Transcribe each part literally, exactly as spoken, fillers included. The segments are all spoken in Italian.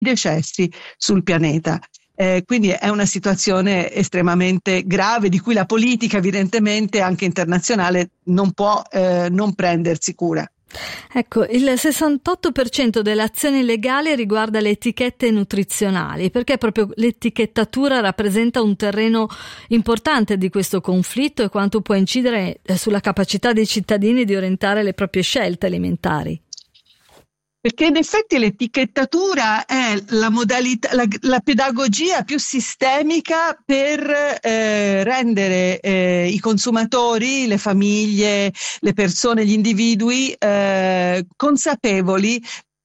decessi sul pianeta. Eh, quindi è una situazione estremamente grave di cui la politica, evidentemente anche internazionale, non può eh, non prendersi cura. Ecco, il sessantotto per cento delle azioni legali riguarda le etichette nutrizionali, perché proprio l'etichettatura rappresenta un terreno importante di questo conflitto e quanto può incidere sulla capacità dei cittadini di orientare le proprie scelte alimentari. Perché in effetti l'etichettatura è la modalità, la, la pedagogia più sistemica per eh, rendere eh, i consumatori, le famiglie, le persone, gli individui eh, consapevoli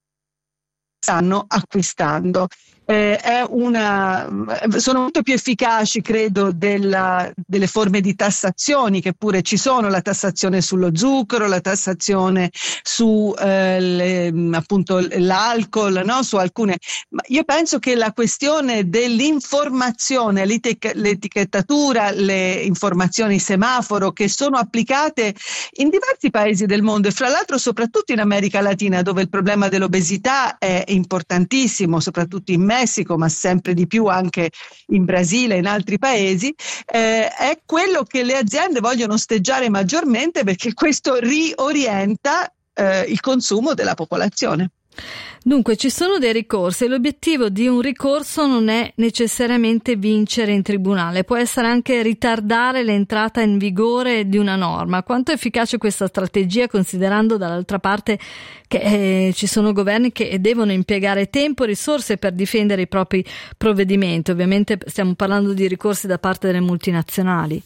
stanno acquistando. Eh, è una, sono molto più efficaci, credo, della, delle forme di tassazioni che pure ci sono, la tassazione sullo zucchero, la tassazione su eh, le, appunto l'alcol, no? Su alcune. Ma io penso che la questione dell'informazione, l'etichettatura, le informazioni semaforo che sono applicate in diversi paesi del mondo e fra l'altro soprattutto in America Latina, dove il problema dell'obesità è importantissimo, soprattutto in Messico, ma sempre di più anche in Brasile e in altri paesi, eh, è quello che le aziende vogliono osteggiare maggiormente, perché questo riorienta eh, il consumo della popolazione. Dunque ci sono dei ricorsi e l'obiettivo di un ricorso non è necessariamente vincere in tribunale, può essere anche ritardare l'entrata in vigore di una norma. Quanto è efficace questa strategia, considerando dall'altra parte che eh, ci sono governi che devono impiegare tempo e risorse per difendere i propri provvedimenti? Ovviamente stiamo parlando di ricorsi da parte delle multinazionali.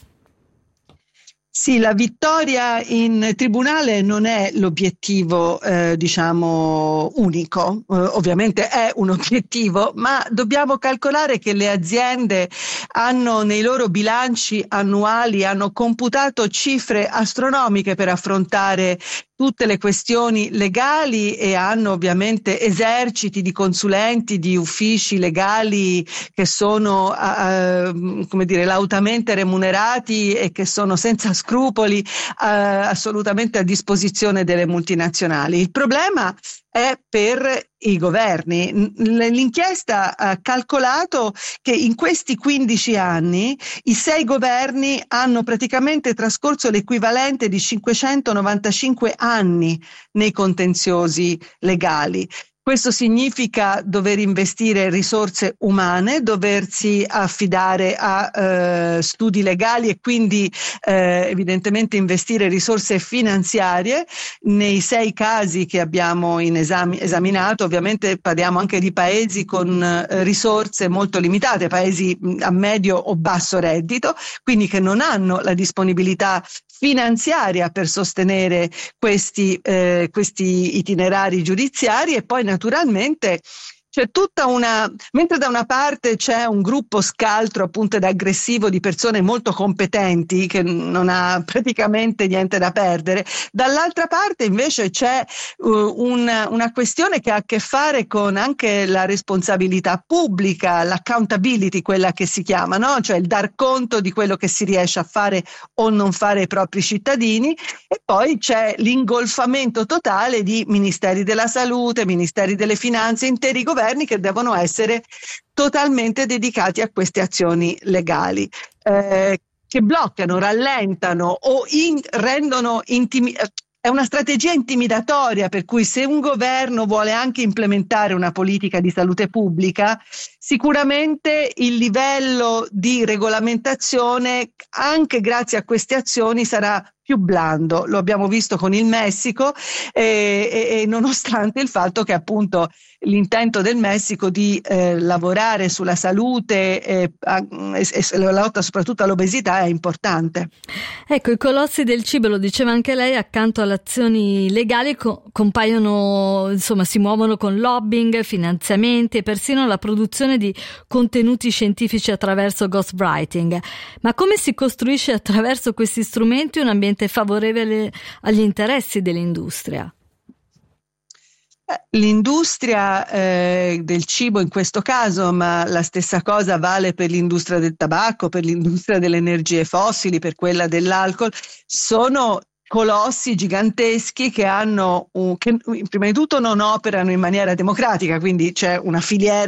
Sì, la vittoria in tribunale non è l'obiettivo, eh, diciamo, unico. Eh, ovviamente è un obiettivo, ma dobbiamo calcolare che le aziende hanno nei loro bilanci annuali hanno computato cifre astronomiche per affrontare tutte le questioni legali e hanno ovviamente eserciti di consulenti, di uffici legali che sono uh, come dire, lautamente remunerati e che sono senza scrupoli uh, assolutamente a disposizione delle multinazionali. Il problema è per i governi. L'inchiesta ha calcolato che in questi quindici anni i sei governi hanno praticamente trascorso l'equivalente di cinquecentonovantacinque anni nei contenziosi legali. Questo significa dover investire risorse umane, doversi affidare a eh, studi legali e quindi eh, evidentemente investire risorse finanziarie. Nei sei casi che abbiamo in esami, esaminato, ovviamente parliamo anche di paesi con eh, risorse molto limitate, paesi a medio o basso reddito, quindi che non hanno la disponibilità finanziaria per sostenere questi, eh, questi itinerari giudiziari. E poi naturalmente c'è tutta una, mentre da una parte c'è un gruppo scaltro appunto ed aggressivo di persone molto competenti che non ha praticamente niente da perdere, dall'altra parte invece c'è uh, una, una questione che ha a che fare con anche la responsabilità pubblica, l'accountability, quella che si chiama, no? Cioè il dar conto di quello che si riesce a fare o non fare ai propri cittadini. E poi c'è l'ingolfamento totale di ministeri della salute, ministeri delle finanze, interi governi che devono essere totalmente dedicati a queste azioni legali, eh, che bloccano, rallentano o in, rendono intimidanti. È una strategia intimidatoria, per cui se un governo vuole anche implementare una politica di salute pubblica, sicuramente il livello di regolamentazione, anche grazie a queste azioni, sarà più blando. Lo abbiamo visto con il Messico e, e, e nonostante il fatto che appunto l'intento del Messico di eh, lavorare sulla salute e, e, e la lotta soprattutto all'obesità è importante. Ecco, i colossi del cibo, lo diceva anche lei, accanto alle azioni legali co- compaiono, insomma, si muovono con lobbying, finanziamenti e persino la produzione di contenuti scientifici attraverso ghostwriting. Ma come si costruisce attraverso questi strumenti un ambiente favorevole agli interessi dell'industria? L'industria eh, del cibo in questo caso, ma la stessa cosa vale per l'industria del tabacco, per l'industria delle energie fossili, per quella dell'alcol, sono colossi giganteschi che hanno un, che prima di tutto non operano in maniera democratica, quindi c'è una filiera